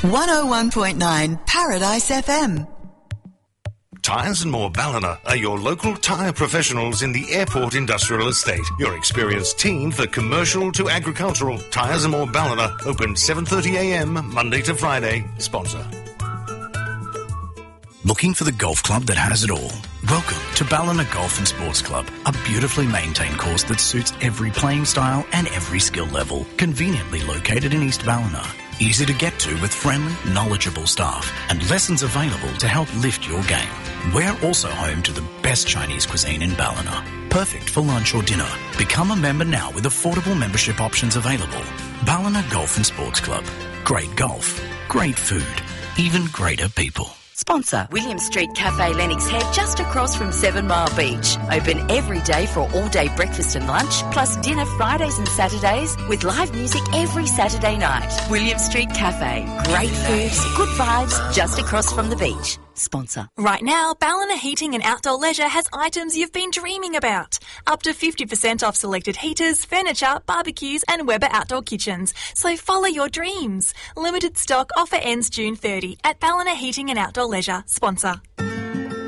101.9 Paradise FM. Tyres and More Ballina are your local tyre professionals in the Airport Industrial Estate. Your experienced team for commercial to agricultural. Tyres and More Ballina, open 7:30am Monday to Friday. Sponsor. Looking for the golf club that has it all? Welcome to Ballina Golf and Sports Club, a beautifully maintained course that suits every playing style and every skill level. Conveniently located in East Ballina. Easy to get to with friendly, knowledgeable staff and lessons available to help lift your game. We're also home to the best Chinese cuisine in Ballina. Perfect for lunch or dinner. Become a member now with affordable membership options available. Ballina Golf and Sports Club. Great golf, great food, even greater people. Sponsor William Street Cafe Lennox Head, just across from 7 Mile Beach. Open every day for all-day breakfast and lunch, plus dinner Fridays and Saturdays, with live music every Saturday night. William Street Cafe. Great food, good vibes, just across from the beach. Sponsor. Right now, Ballina Heating and Outdoor Leisure has items you've been dreaming about. Up to 50% off selected heaters, furniture, barbecues and Weber outdoor kitchens. So follow your dreams. Limited stock offer ends June 30 at Ballina Heating and Outdoor Leisure. Sponsor.